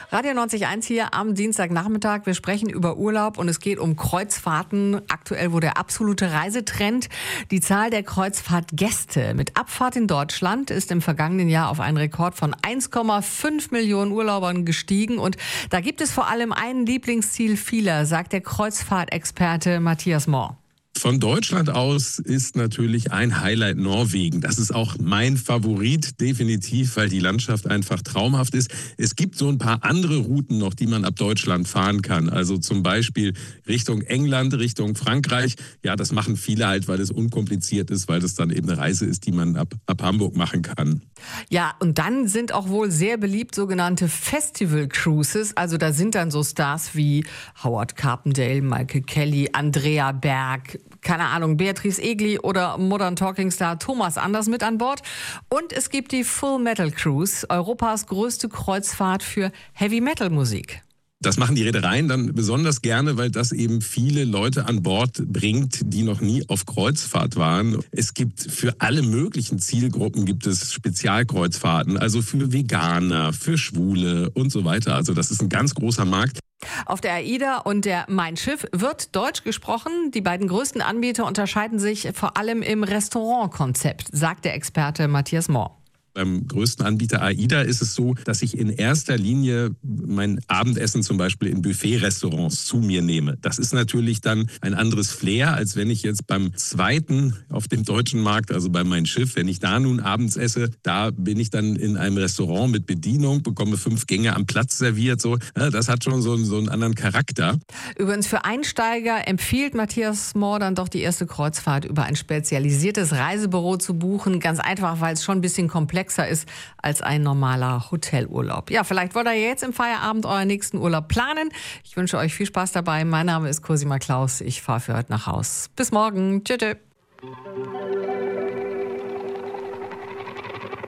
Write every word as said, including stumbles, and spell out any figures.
Radio neunzig Komma eins hier am Dienstagnachmittag. Wir sprechen über Urlaub und es geht um Kreuzfahrten. Aktuell wo der absolute Reisetrend. Die Zahl der Kreuzfahrtgäste mit Abfahrt in Deutschland ist im vergangenen Jahr auf einen Rekord von eins Komma fünf Millionen Urlaubern gestiegen. Und da gibt es vor allem ein Lieblingsziel vieler, sagt der Kreuzfahrtexperte Matthias Mohr. Von Deutschland aus ist natürlich ein Highlight Norwegen. Das ist auch mein Favorit, definitiv, weil die Landschaft einfach traumhaft ist. Es gibt so ein paar andere Routen noch, die man ab Deutschland fahren kann. Also zum Beispiel Richtung England, Richtung Frankreich. Ja, das machen viele halt, weil es unkompliziert ist, weil das dann eben eine Reise ist, die man ab, ab Hamburg machen kann. Ja, und dann sind auch wohl sehr beliebt sogenannte Festival Cruises. Also da sind dann so Stars wie Howard Carpendale, Michael Kelly, Andrea Berg, keine Ahnung, Beatrice Egli oder Modern Talking Star Thomas Anders mit an Bord. Und es gibt die Full Metal Cruise, Europas größte Kreuzfahrt für Heavy Metal Musik. Das machen die Reedereien dann besonders gerne, weil das eben viele Leute an Bord bringt, die noch nie auf Kreuzfahrt waren. Es gibt für alle möglichen Zielgruppen gibt es Spezialkreuzfahrten, also für Veganer, für Schwule und so weiter. Also das ist ein ganz großer Markt. Auf der AIDA und der Mein Schiff wird Deutsch gesprochen. Die beiden größten Anbieter unterscheiden sich vor allem im Restaurantkonzept, sagt der Experte Matthias Mohr. Beim größten Anbieter AIDA ist es so, dass ich in erster Linie mein Abendessen zum Beispiel in Buffet-Restaurants zu mir nehme. Das ist natürlich dann ein anderes Flair, als wenn ich jetzt beim zweiten auf dem deutschen Markt, also bei Mein Schiff, wenn ich da nun abends esse, da bin ich dann in einem Restaurant mit Bedienung, bekomme fünf Gänge am Platz serviert. So, ja, das hat schon so, so einen anderen Charakter. Übrigens für Einsteiger empfiehlt Matthias Mohr dann doch die erste Kreuzfahrt über ein spezialisiertes Reisebüro zu buchen. Ganz einfach, weil es schon ein bisschen komplexer ist als ein normaler Hotelurlaub. Ja, vielleicht wollt ihr jetzt im Feierabend euren nächsten Urlaub planen. Ich wünsche euch viel Spaß dabei. Mein Name ist Cosima Klaus. Ich fahre für heute nach Haus. Bis morgen. Tschüss.